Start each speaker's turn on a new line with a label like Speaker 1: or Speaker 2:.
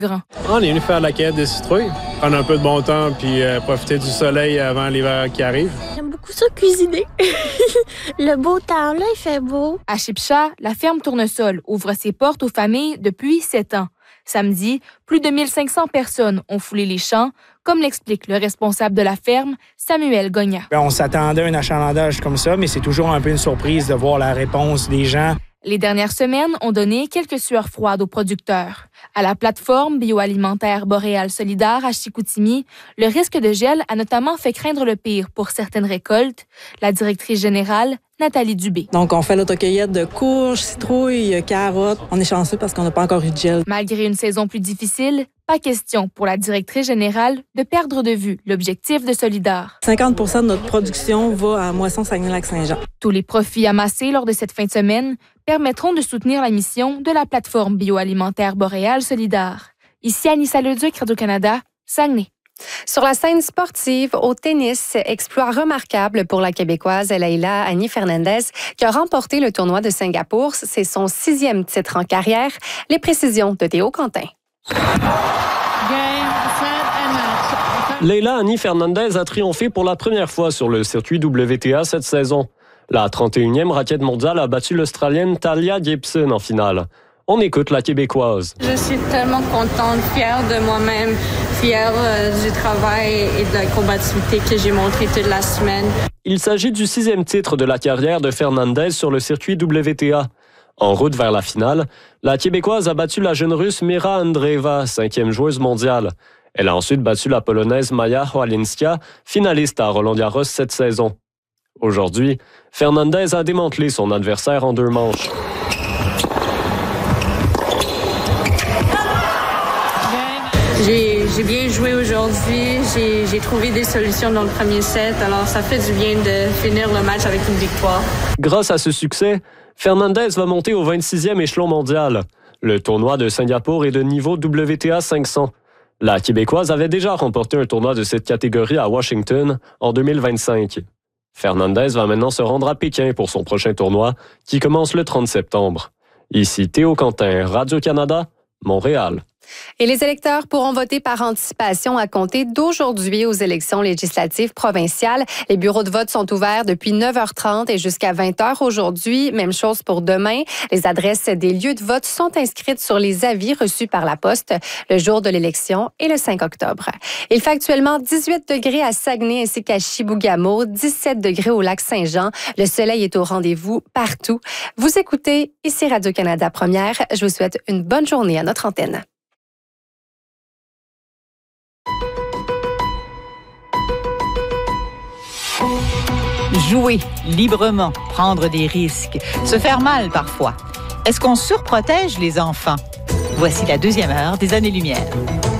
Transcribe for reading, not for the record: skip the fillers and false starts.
Speaker 1: Grand.
Speaker 2: On est venu faire la cueillette des citrouilles, prendre un peu de bon temps puis profiter du soleil avant l'hiver qui arrive.
Speaker 3: J'aime beaucoup ça cuisiner. Le beau temps, là, il fait beau.
Speaker 1: À Shipsha, la ferme Tournesol ouvre ses portes aux familles depuis 7 ans. Samedi, plus de 1500 personnes ont foulé les champs, comme l'explique le responsable de la ferme, Samuel Gogna.
Speaker 4: On s'attendait à un achalandage comme ça, mais c'est toujours un peu une surprise de voir la réponse des gens.
Speaker 1: Les dernières semaines ont donné quelques sueurs froides aux producteurs. À la plateforme bioalimentaire Boréal Solidaire à Chicoutimi, le risque de gel a notamment fait craindre le pire pour certaines récoltes. La directrice générale, Nathalie Dubé.
Speaker 5: Donc, on fait l'autocueillette de courges, citrouilles, carottes. On est chanceux parce qu'on n'a pas encore eu de gel.
Speaker 1: Malgré une saison plus difficile, pas question pour la directrice générale de perdre de vue l'objectif de Solidaire.
Speaker 5: 50% de notre production va à Moisson-Saguenay-Lac-Saint-Jean.
Speaker 1: Tous les profits amassés lors de cette fin de semaine permettront de soutenir la mission de la plateforme bioalimentaire Boréal Solidaire. Ici Anissa Leduc, Radio-Canada, Saguenay.
Speaker 6: Sur la scène sportive, au tennis, exploit remarquable pour la Québécoise Leila Annie Fernandez qui a remporté le tournoi de Singapour. C'est son 6e titre en carrière. Les précisions de Théo Quentin.
Speaker 7: Leila Annie Fernandez a triomphé pour la première fois sur le circuit WTA cette saison. La 31e raquette mondiale a battu l'Australienne Talia Gibson en finale. On écoute la Québécoise.
Speaker 8: Je suis tellement contente, fière de moi-même, fière du travail et de la combativité que j'ai montré toute la semaine.
Speaker 7: Il s'agit du 6e titre de la carrière de Fernandez sur le circuit WTA. En route vers la finale, la Québécoise a battu la jeune Russe Mira Andreeva, 5e joueuse mondiale. Elle a ensuite battu la Polonaise Maja Hoalinska, finaliste à Roland-Garros cette saison. Aujourd'hui, Fernandez a démantelé son adversaire en 2 manches.
Speaker 8: J'ai bien joué aujourd'hui. J'ai trouvé des solutions dans le premier set. Alors, ça fait du bien de finir le match avec une victoire.
Speaker 7: Grâce à ce succès, Fernandez va monter au 26e échelon mondial. Le tournoi de Singapour est de niveau WTA 500. La Québécoise avait déjà remporté un tournoi de cette catégorie à Washington en 2025. Fernandez va maintenant se rendre à Pékin pour son prochain tournoi qui commence le 30 septembre. Ici Théo Quentin, Radio-Canada, Montréal.
Speaker 6: Et les électeurs pourront voter par anticipation à compter d'aujourd'hui aux élections législatives provinciales. Les bureaux de vote sont ouverts depuis 9h30 et jusqu'à 20h aujourd'hui. Même chose pour demain. Les adresses des lieux de vote sont inscrites sur les avis reçus par la poste le jour de l'élection et le 5 octobre. Il fait actuellement 18 degrés à Saguenay ainsi qu'à Chibougamau, 17 degrés au lac Saint-Jean. Le soleil est au rendez-vous partout. Vous écoutez ici Radio-Canada Première. Je vous souhaite une bonne journée à notre antenne.
Speaker 9: Jouer librement, prendre des risques, se faire mal parfois. Est-ce qu'on surprotège les enfants? Voici la 2e heure des Années-Lumière.